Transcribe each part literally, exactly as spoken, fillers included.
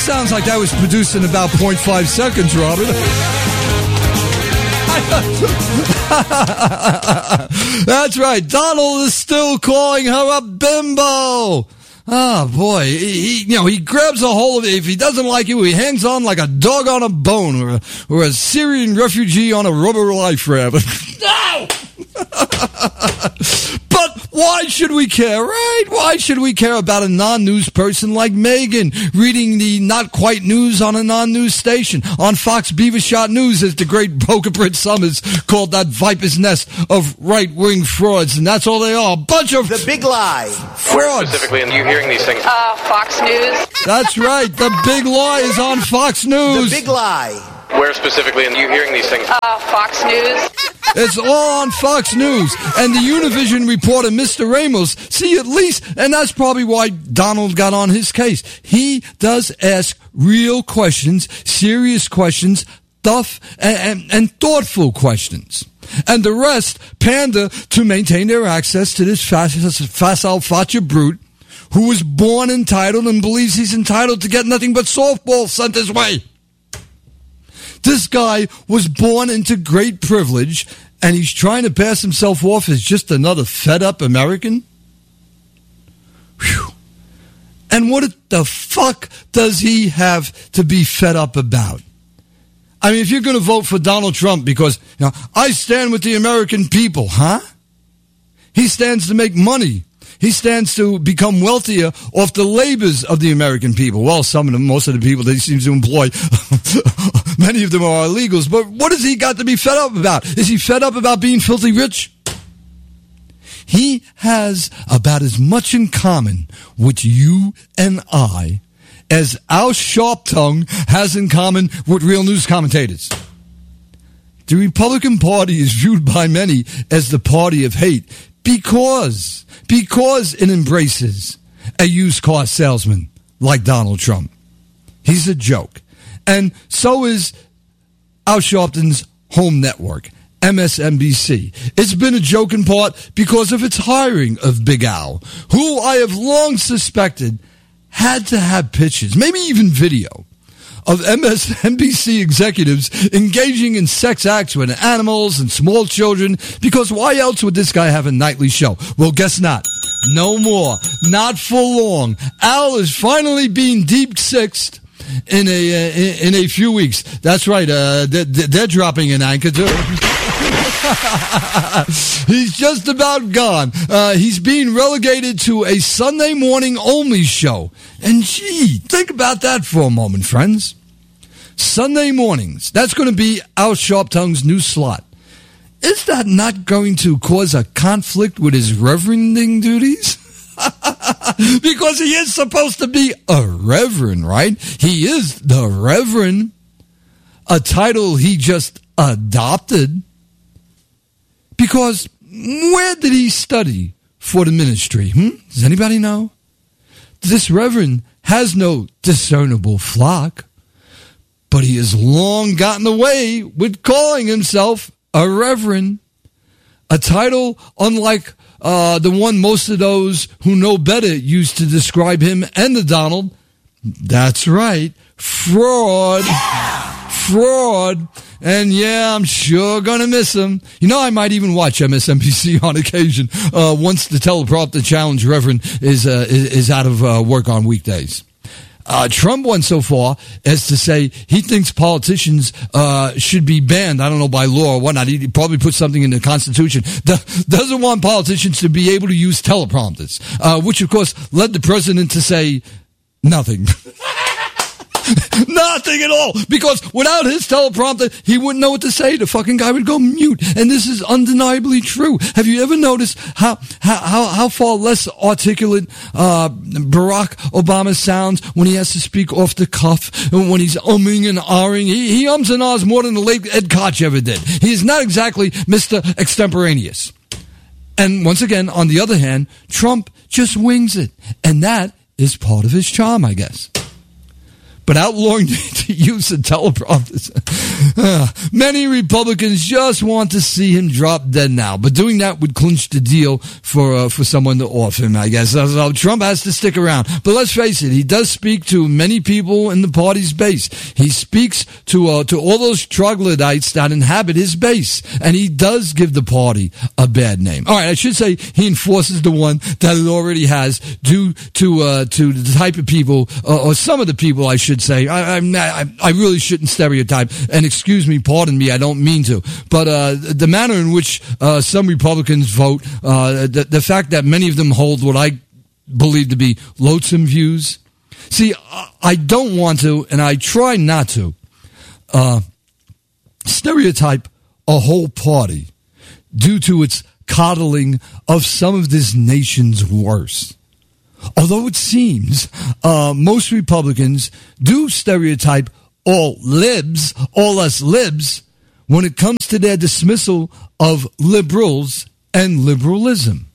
sounds like that was produced in about zero point five seconds, Robert. That's right. Donald is still calling her a bimbo. Oh, boy. He, he, you know, he grabs a hold of it. If he doesn't like it, he hangs on like a dog on a bone or a, or a Syrian refugee on a rubber life raft. No! But why should we care, right? Why should we care about a non-news person like Megan reading the not-quite news on a non-news station? On Fox Beaver Shot News, as the great Boca Britt Summers called that viper's nest of right-wing frauds, and that's all they are. A bunch of... The big lie. Frauds. Specifically, and you hearing these things? Uh, Fox News. That's right. The big lie is on Fox News. The big lie. Where specifically, and you hearing these things? Uh, Fox News. It's all on Fox News. And the Univision reporter, Mister Ramos, see, at least, and that's probably why Donald got on his case. He does ask real questions, serious questions, tough and, and, and thoughtful questions. And the rest pander to maintain their access to this facile facha brute who was born entitled and believes he's entitled to get nothing but softballs sent his way. This guy was born into great privilege, and he's trying to pass himself off as just another fed-up American? Whew. And what the fuck does he have to be fed up about? I mean, if you're going to vote for Donald Trump because, you know, I stand with the American people, huh? He stands to make money. He stands to become wealthier off the labors of the American people. Well, some of them, most of the people that he seems to employ, many of them are illegals. But what has he got to be fed up about? Is he fed up about being filthy rich? He has about as much in common with you and I as Al Sharptongue has in common with real news commentators. The Republican Party is viewed by many as the party of hate because, because it embraces a used car salesman like Donald Trump. He's a joke. And so is Al Sharpton's home network, M S N B C. It's been a joke in part because of its hiring of Big Al, who I have long suspected had to have pictures, maybe even video, of M S N B C executives engaging in sex acts with animals and small children, because why else would this guy have a nightly show? Well, guess not. No more. Not for long. Al is finally being deep-sixed in a uh, in a few weeks. That's right. Uh, they're, they're dropping an anchor too. He's just about gone. Uh, he's being relegated to a Sunday morning only show. And gee, think about that for a moment, friends. Sunday mornings. That's going to be Al Sharptongue's new slot. Is that not going to cause a conflict with his reverending duties? Because he is supposed to be a reverend, right? He is the reverend, a title he just adopted. Because where did he study for the ministry? Hmm? Does anybody know? This reverend has no discernible flock, but he has long gotten away with calling himself a reverend, a title unlike uh, the one most of those who know better used to describe him and the Donald. That's right, fraud. Yeah! Fraud. And yeah, I'm sure gonna miss him. You know, I might even watch M S N B C on occasion uh, once the teleprompter challenge reverend is uh, is, is out of uh, work on weekdays. Uh, Trump went so far as to say he thinks politicians uh, should be banned. I don't know, by law or whatnot. He probably put something in the Constitution. The, doesn't want politicians to be able to use teleprompters, uh, which of course led the president to say nothing. Nothing at all, because without his teleprompter, he wouldn't know what to say. The fucking guy would go mute, and this is undeniably true. Have you ever noticed how how how far less articulate uh, Barack Obama sounds when he has to speak off the cuff, and when he's umming and ahhing? He, he ums and ahs more than the late Ed Koch ever did. He is not exactly Mister Extemporaneous. And once again, on the other hand, Trump just wings it, and that is part of his charm, I guess. But outlawing the use of teleprompters, Uh, many Republicans just want to see him drop dead now, but doing that would clinch the deal for uh, for someone to off him, I guess. So, so Trump has to stick around. But let's face it, he does speak to many people in the party's base. He speaks to uh, to all those troglodytes that inhabit his base, and he does give the party a bad name. All right, I should say he enforces the one that it already has due to uh, to the type of people, uh, or some of the people, I should say. I, I'm not, I, I really shouldn't stereotype, and excuse me, pardon me, I don't mean to. But uh, the manner in which uh, some Republicans vote, uh, the, the fact that many of them hold what I believe to be loathsome views. See, I don't want to, and I try not to, uh, stereotype a whole party due to its coddling of some of this nation's worst. Although it seems uh, most Republicans do stereotype all libs, all us libs, when it comes to their dismissal of liberals and liberalism.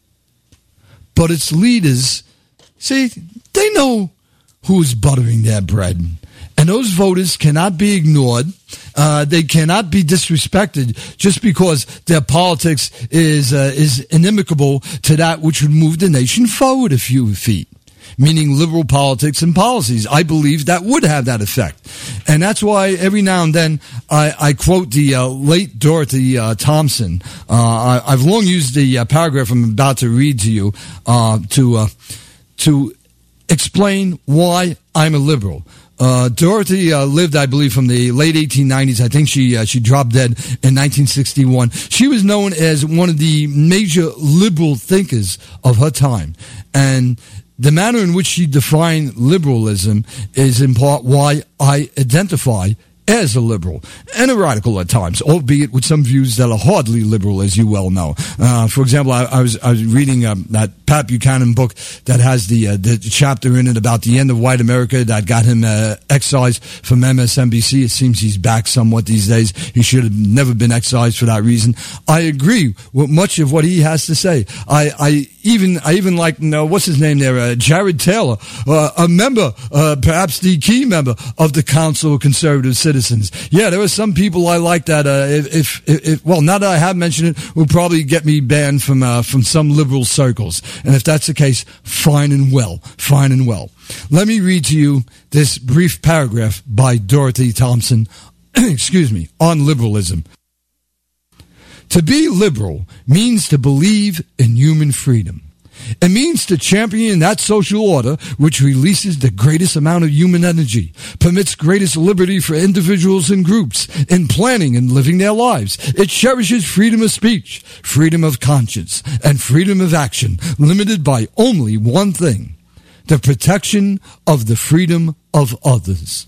But its leaders, see, they know who's buttering their bread. And those voters cannot be ignored. Uh, they cannot be disrespected just because their politics is uh, is inimical to that which would move the nation forward a few feet, meaning liberal politics and policies. I believe that would have that effect. And that's why every now and then I, I quote the uh, late Dorothy uh, Thompson. Uh, I, I've long used the uh, paragraph I'm about to read to you uh, to uh, to explain why I'm a liberal. Uh, Dorothy uh, lived, I believe, from the late eighteen nineties. I think she uh, she dropped dead in nineteen sixty-one. She was known as one of the major liberal thinkers of her time. And the manner in which she defined liberalism is in part why I identify as a liberal and a radical at times, albeit with some views that are hardly liberal, as you well know. Uh, for example, I, I was I was reading um, that Pat Buchanan book that has the uh, the chapter in it about the end of white America that got him uh, excised from M S N B C. It seems he's back somewhat these days. He should have never been excised for that reason. I agree with much of what he has to say. I, I even I even like, you know, what's his name there, uh, Jared Taylor, uh, a member, uh, perhaps the key member of the Council of Conservative Citizens. Yeah, there were some people I like that, uh, if, if, if, well, now that I have mentioned it, will probably get me banned from, uh, from some liberal circles. And if that's the case, fine and well, fine and well. Let me read to you this brief paragraph by Dorothy Thompson, excuse me, on liberalism. To be liberal means to believe in human freedom. It means to champion that social order which releases the greatest amount of human energy, permits greatest liberty for individuals and groups in planning and living their lives. It cherishes freedom of speech, freedom of conscience, and freedom of action, limited by only one thing: the protection of the freedom of others.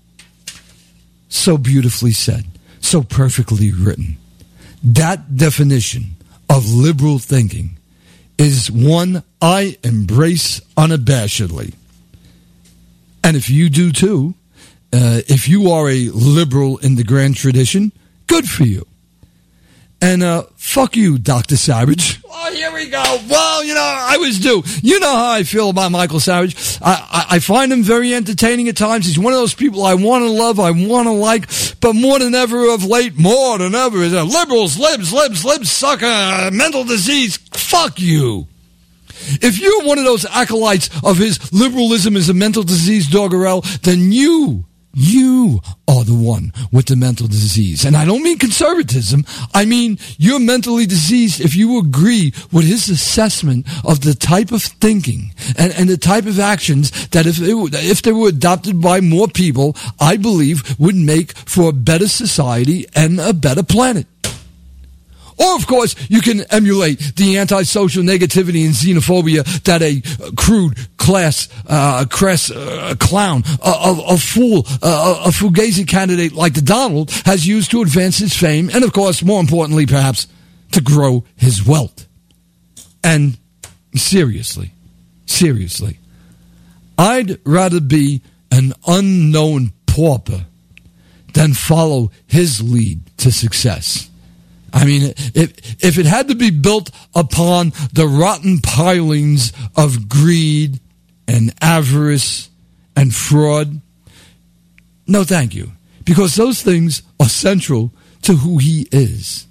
So beautifully said, so perfectly written. That definition of liberal thinking is one I embrace unabashedly. And if you do too, uh, if you are a liberal in the grand tradition, good for you. And uh, fuck you, Doctor Savage. Oh, here we go. Well, you know, I was due. You know how I feel about Michael Savage. I, I, I find him very entertaining at times. He's one of those people I want to love, I want to like, but more than ever of late, more than ever, is uh, liberals, libs, libs, libs, sucker, uh, mental disease. Fuck you. If you're one of those acolytes of his liberalism is a mental disease, doggerel, then you... You are the one with the mental disease. And I don't mean conservatism. I mean you're mentally diseased if you agree with his assessment of the type of thinking and, and the type of actions that if, it, if they were adopted by more people, I believe would make for a better society and a better planet. Or, of course, you can emulate the antisocial negativity and xenophobia that a crude, class, uh, crass uh, clown, a, a, a fool, a, a fugazi candidate like the Donald has used to advance his fame and, of course, more importantly, perhaps, to grow his wealth. And seriously, seriously, I'd rather be an unknown pauper than follow his lead to success. I mean, if, if it had to be built upon the rotten pilings of greed and avarice and fraud, no thank you. Because those things are are central to who he is.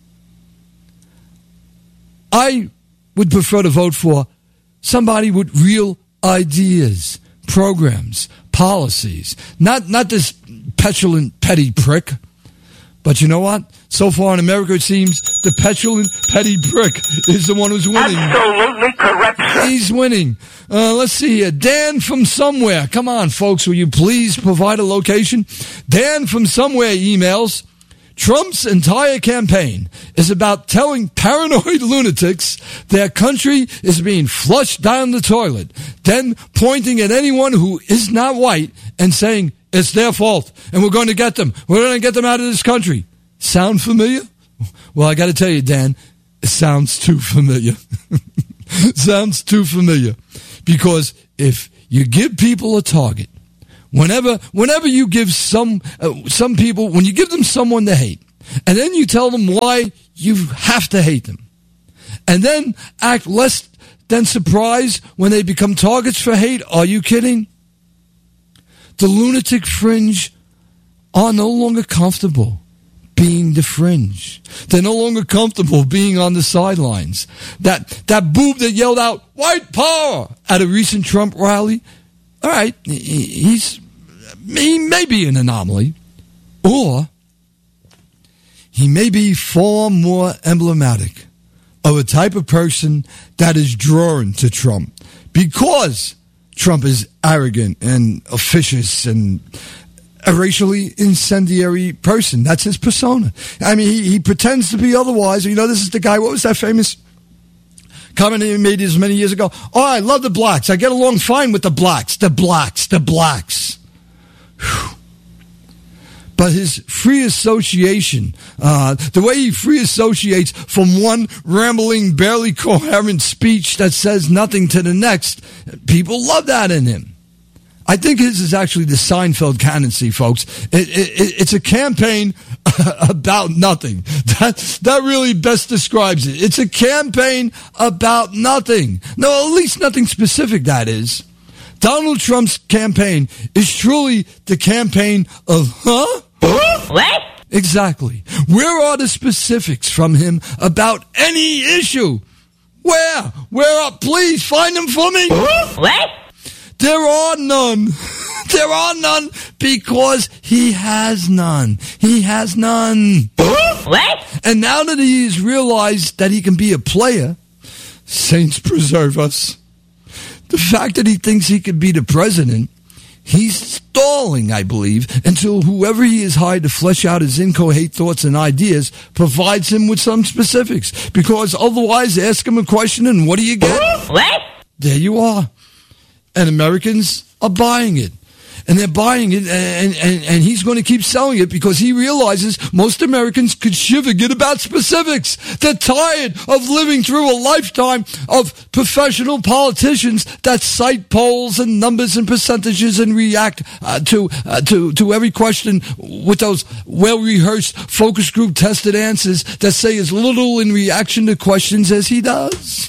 I would prefer to vote for somebody with real ideas, programs, policies, not not this petulant, petty prick. But you know what? So far in America, it seems the petulant, petty prick is the one who's winning. Absolutely correct, sir. He's winning. Uh, let's see here. Dan from somewhere. Come on, folks. Will you please provide a location? Dan from somewhere emails, Trump's entire campaign is about telling paranoid lunatics their country is being flushed down the toilet, then pointing at anyone who is not white and saying it's their fault and we're going to get them. We're going to get them out of this country. Sound familiar? Well, I got to tell you, Dan, it sounds too familiar. Sounds too familiar. Because if you give people a target, Whenever, whenever you give some uh, some people, when you give them someone to hate, and then you tell them why you have to hate them, and then act less than surprised when they become targets for hate, are you kidding? The lunatic fringe are no longer comfortable being the fringe. They're no longer comfortable being on the sidelines. That that boob that yelled out "white power" at a recent Trump rally. All right, he's he may be an anomaly, or he may be far more emblematic of a type of person that is drawn to Trump because Trump is arrogant and officious and a racially incendiary person. That's his persona. I mean, he, he pretends to be otherwise. You know, this is the guy, what was that famous comment he made as many years ago? Oh, I love the blacks. I get along fine with the blacks. The blacks. The blacks. Whew. But his free association, uh, the way he free associates from one rambling, barely coherent speech that says nothing to the next, people love that in him. I think his is actually the Seinfeld candidacy, folks. It, it, it's a campaign about nothing. That that really best describes it. It's a campaign about nothing. No, at least nothing specific, that is. Donald Trump's campaign is truly the campaign of, huh? What? Exactly. Where are the specifics from him about any issue? Where? Where are? Please find them for me. What? There are none. There are none because he has none. He has none. What? And now that he has realized that he can be a player, saints preserve us. The fact that he thinks he could be the president, he's stalling, I believe, until whoever he has hired to flesh out his incoherent thoughts and ideas provides him with some specifics. Because otherwise, ask him a question and what do you get? What? There you are. And Americans are buying it. And they're buying it, and, and, and he's going to keep selling it because he realizes most Americans could shiver get about specifics. They're tired of living through a lifetime of professional politicians that cite polls and numbers and percentages and react uh, to, uh, to, to every question with those well-rehearsed focus group tested answers that say as little in reaction to questions as he does.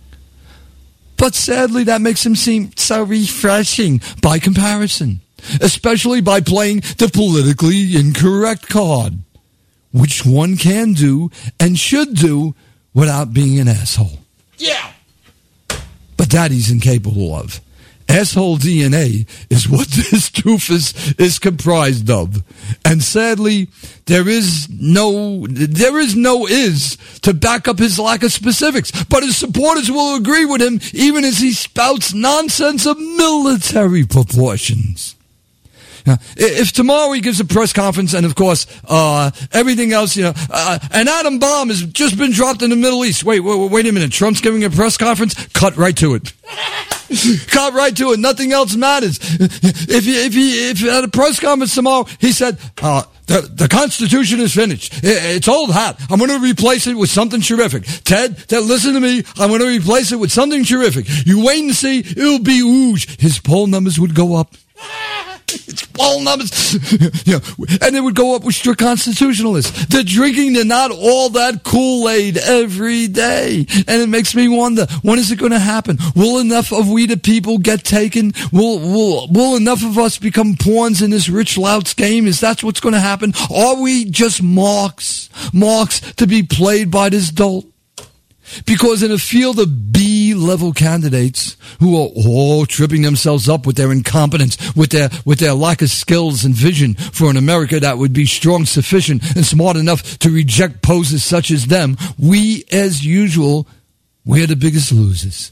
But sadly, that makes him seem so refreshing by comparison, especially by playing the politically incorrect card, which one can do and should do without being an asshole. Yeah. But that he's incapable of. Asshole D N A is what this doofus is comprised of. And sadly, there is no, there is no is to back up his lack of specifics. But his supporters will agree with him even as he spouts nonsense of military proportions. Now, if tomorrow he gives a press conference and, of course, uh, everything else, you know, uh, an atom bomb has just been dropped in the Middle East. Wait, wait, wait a minute. Trump's giving a press conference? Cut right to it. Cut right to it. Nothing else matters. If he, if he, if at a press conference tomorrow, he said, uh, the, the Constitution is finished. It's old hat. I'm going to replace it with something terrific. Ted, Ted, listen to me. I'm going to replace it with something terrific. You wait and see. It'll be ooge. His poll numbers would go up. It's poll numbers. You know, and it would go up with strict constitutionalists. They're drinking they're not all that Kool-Aid every day. And it makes me wonder, when is it going to happen? Will enough of we the people get taken? Will, will, will enough of us become pawns in this rich louts game? Is that what's going to happen? Are we just marks? Marks to be played by this dolt? Because in a field of B-level candidates who are all tripping themselves up with their incompetence, with their with their lack of skills and vision for an America that would be strong, sufficient, and smart enough to reject poses such as them, we, as usual, we're the biggest losers.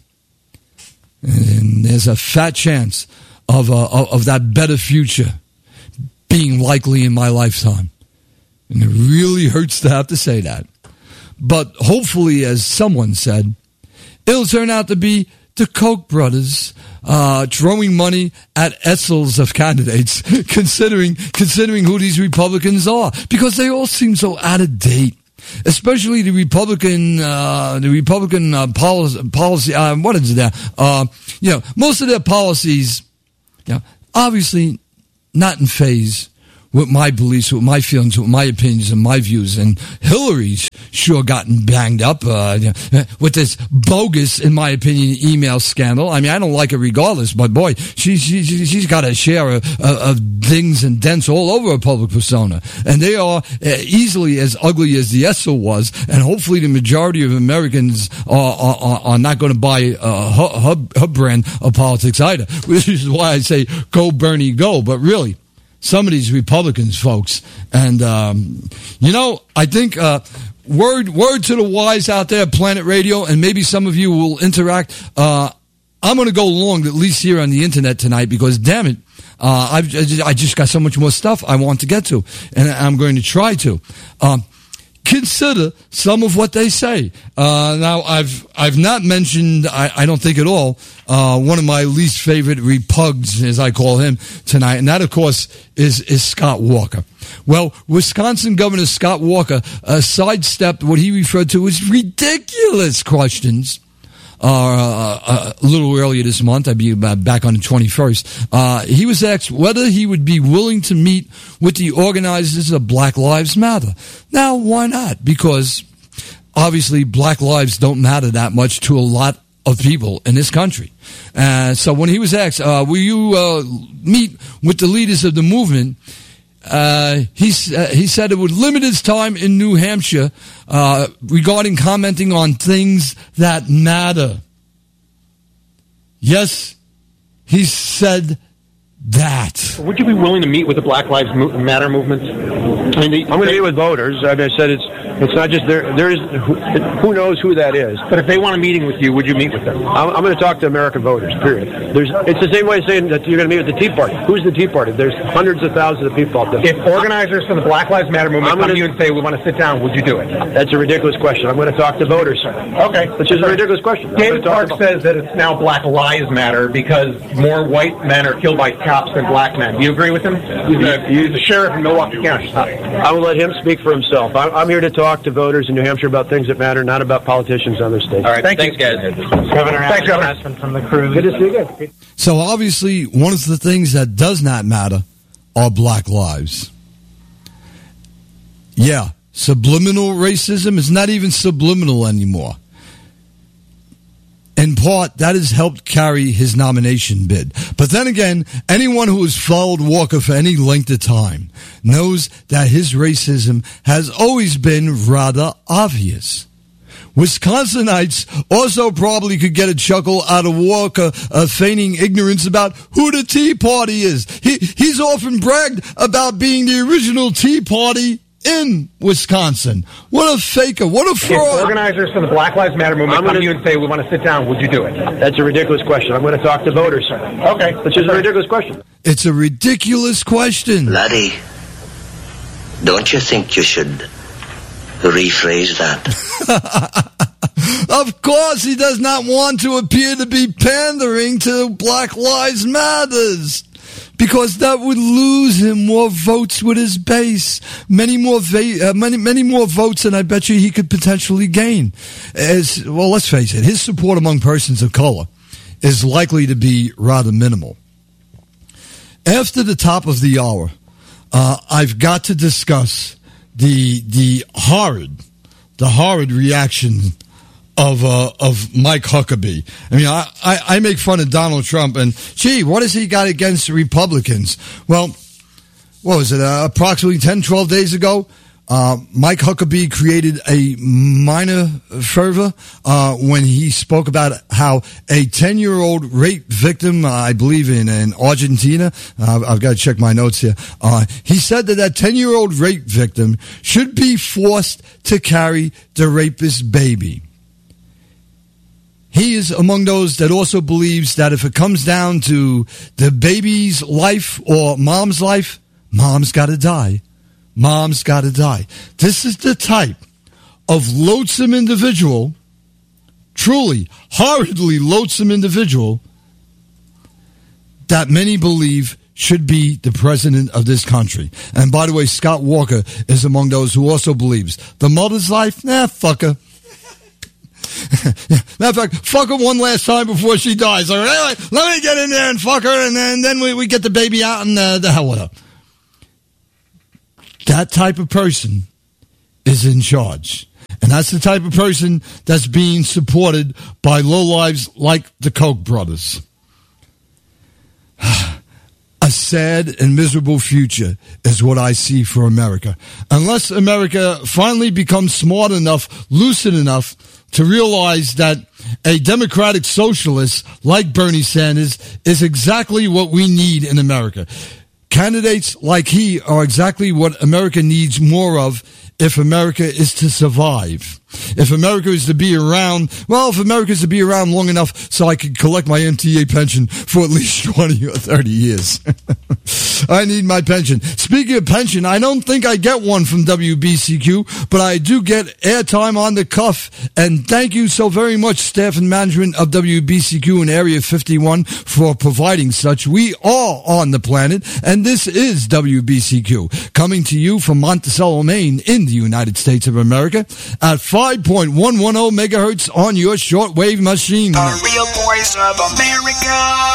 And there's a fat chance of uh, of that better future being likely in my lifetime. And it really hurts to have to say that. But hopefully, as someone said, it'll turn out to be the Koch brothers uh, throwing money at Etzels of candidates, considering considering who these Republicans are, because they all seem so out of date. Especially the Republican, uh, the Republican uh, policy. policy uh, what is that? Uh, you know, most of their policies, you know, obviously not in phase with my beliefs, with my feelings, with my opinions and my views. And Hillary's sure gotten banged up uh, with this bogus, in my opinion, email scandal. I mean, I don't like her regardless, but boy, she, she, she's got a share of, of dings and dents all over her public persona. And they are easily as ugly as the Essel was. And hopefully the majority of Americans are, are, are not going to buy uh, her, her, her brand of politics either, which is why I say go Bernie, go. But really, some of these Republicans, folks, and um, you know, I think uh, word word to the wise out there, Planet Radio, and maybe some of you will interact. Uh, I'm going to go long, at least here on the internet tonight, because damn it, uh, I've, I just got so much more stuff I want to get to, and I'm going to try to. Um, Consider some of what they say. Uh, now, I've I've not mentioned, I, I don't think at all, uh, one of my least favorite repugs, as I call him tonight, and that, of course, is is Scott Walker. Well, Wisconsin Governor Scott Walker uh, sidestepped what he referred to as ridiculous questions. Uh, uh, a little earlier this month, I'd be back on the twenty-first, uh, he was asked whether he would be willing to meet with the organizers of Black Lives Matter. Now, why not? Because obviously Black lives don't matter that much to a lot of people in this country. Uh, so when he was asked, uh, will you uh, meet with the leaders of the movement, Uh, he, uh, he said it would limit his time in New Hampshire uh, regarding commenting on things that matter. Yes, he said that. Would you be willing to meet with the Black Lives Matter movement? I mean, the, I'm going to meet with voters. As I said, it's it's not just there. There is who, who knows who that is. But if they want a meeting with you, would you meet with them? I'm, I'm going to talk to American voters. Period. There's. It's the same way saying that you're going to meet with the Tea Party. Who's the Tea Party? There's hundreds of thousands of people out there. If organizers from the Black Lives Matter movement I'm come gonna, to you and say we want to sit down, would you do it? That's a ridiculous question. I'm going to talk to voters. Okay, which is a ridiculous question. David Clark says that it's now Black Lives Matter because more white men are killed by cops than black men. Do you agree with him? He's the, he's the sheriff in Milwaukee County. I will let him speak for himself. I'm here to talk to voters in New Hampshire about things that matter, not about politicians on their state. All right, Thank thanks, you. guys. Governor, thanks, Governor. From the crew. Good to see you guys. So obviously, one of the things that does not matter are black lives. Yeah, subliminal racism is not even subliminal anymore. In part, that has helped carry his nomination bid. But then again, anyone who has followed Walker for any length of time knows that his racism has always been rather obvious. Wisconsinites also probably could get a chuckle out of Walker uh, feigning ignorance about who the Tea Party is. He, he's often bragged about being the original Tea Party in Wisconsin. What a faker. What a fraud. If organizers from the Black Lives Matter movement come to you and say we want to sit down, would you do it? That's a ridiculous question. I'm going to talk to voters. Okay. Which is a ridiculous question. It's a ridiculous question. Laddie, don't you think you should rephrase that? Of course, he does not want to appear to be pandering to Black Lives Matters, because that would lose him more votes with his base, many more va- uh, many many more votes than I bet you he could potentially gain. As well, let's face it, his support among persons of color is likely to be rather minimal. after the top of the hour, uh, I've got to discuss the the horrid, the horrid reaction of uh, of Mike Huckabee. I mean, I, I, I make fun of Donald Trump, and gee, what has he got against the Republicans? Well, what was it, uh, approximately ten, twelve days ago, uh, Mike Huckabee created a minor fervor uh, when he spoke about how a ten-year-old rape victim, uh, I believe in, in Argentina, uh, I've got to check my notes here, uh, he said that that ten-year-old rape victim should be forced to carry the rapist's baby. He is among those that also believes that if it comes down to the baby's life or mom's life, mom's got to die. Mom's got to die. This is the type of loathsome individual, truly, horridly loathsome individual, that many believe should be the president of this country. And by the way, Scott Walker is among those who also believes the mother's life, nah, fuck her. Matter of fact, fuck her one last time before she dies. All right, anyway, let me get in there and fuck her, and then, then we, we get the baby out and uh, the hell with her. That type of person is in charge. And that's the type of person that's being supported by lowlives like the Koch brothers. A sad and miserable future is what I see for America. Unless America finally becomes smart enough, lucid enough to realize that a democratic socialist like Bernie Sanders is exactly what we need in America. Candidates like he are exactly what America needs more of if America is to survive. If America is to be around, well, if America is to be around long enough so I can collect my M T A pension for at least twenty or thirty years. I need my pension. Speaking of pension, I don't think I get one from W B C Q, but I do get airtime on the cuff. And thank you so very much, staff and management of W B C Q in Area fifty-one, for providing such. We are on the planet, and this is W B C Q, coming to you from Monticello, Maine, in the United States of America, at five point one one zero megahertz on your shortwave machine. The real voice of America.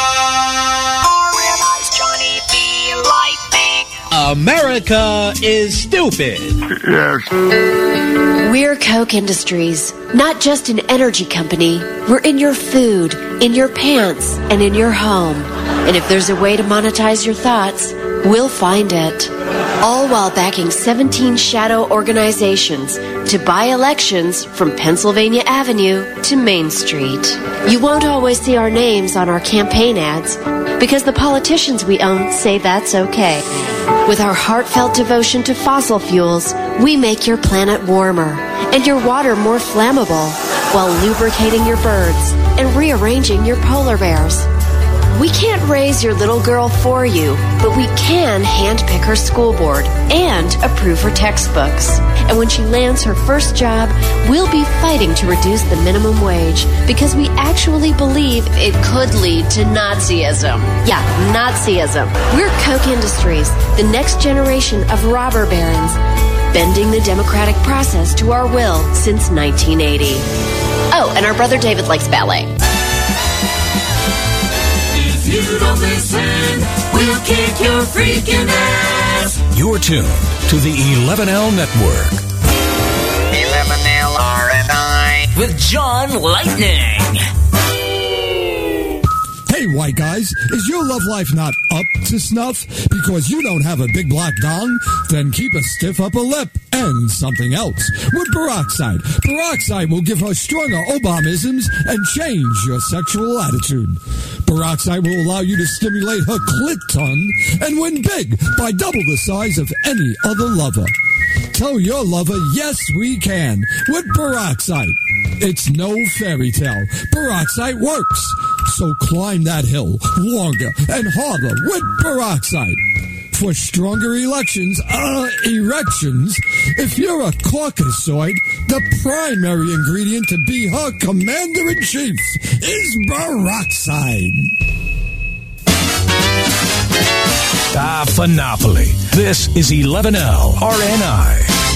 Realize Johnny B. Lightning. America is stupid. Yes. We're Koch Industries, not just an energy company. We're in your food, in your pants, and in your home. And if there's a way to monetize your thoughts, we'll find it. All while backing seventeen shadow organizations to buy elections from Pennsylvania Avenue to Main Street. You won't always see our names on our campaign ads because the politicians we own say that's okay. With our heartfelt devotion to fossil fuels, we make your planet warmer and your water more flammable while lubricating your birds and rearranging your polar bears. We can't raise your little girl for you, but we can handpick her school board and approve her textbooks. And when she lands her first job, we'll be fighting to reduce the minimum wage because we actually believe it could lead to Nazism. Yeah, Nazism. We're Koch Industries, the next generation of robber barons, bending the democratic process to our will since nineteen eighty. Oh, and our brother David likes ballet. If you don't listen, we'll kick your freaking ass. You're tuned to the eleven L Network. eleven L R and I with John Lightning. Hey, white guys, is your love life not up to snuff because you don't have a big black dong? Then keep a stiff upper lip and something else with peroxide. Peroxide will give her stronger Obamisms and change your sexual attitude. Peroxide will allow you to stimulate her clit ton and win big by double the size of any other lover. Tell your lover, yes, we can, with peroxide. It's no fairy tale. Peroxide works. So climb that hill longer and harder with peroxide. For stronger elections, uh, erections, if you're a Caucasoid, the primary ingredient to be her commander-in-chief is peroxide. Ah, Phenopoly. This is eleven L R N I.